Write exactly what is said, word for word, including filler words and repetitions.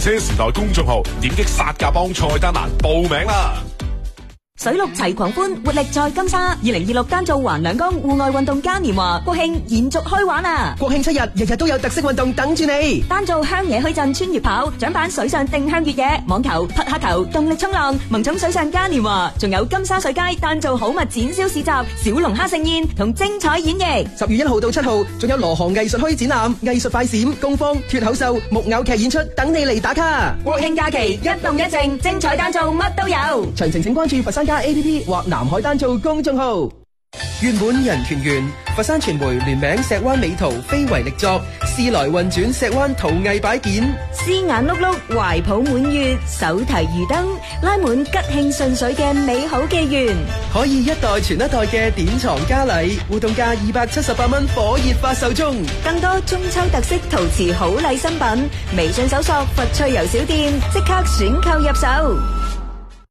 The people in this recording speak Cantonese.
車時代公眾號，點擊薩格邦菜單欄報名啦！ 水陸齊狂歡，活力在金沙。二零二六丹灶環兩江戶外運動嘉年華國慶延續開玩啊！ 國慶七日，日日都有特色運動等住你。 丹灶鄉野墟鎮穿越跑、獎板水上定向越野、網球、匹克球、動力衝浪、萌寵水上嘉年華，仲有金沙水街丹灶好物展銷市集、小龍蝦盛宴同精彩演繹。 十月一號到七號，仲有羅河藝術墟展覽、藝術快閃、工坊、脫口秀、木偶劇演出，等你嚟打卡。 國慶假期一動一靜，精彩丹灶乜都有。 詳情請關注佛山加 A P P 或南海丹灶公眾號。願滿人團圓，佛山傳媒聯名石灣美圖非遺力作，試來運轉石灣陶藝擺件， 絲眼碌碌，懷抱滿月，手提魚燈，拉滿吉慶順水嘅美好寄願， 可以一代傳一代嘅典藏嘉禮，活動價二百七十八蚊，火熱發售中。 更多中秋特色陶瓷好禮新品，微信搜索佛趣遊小店，即刻選購入手。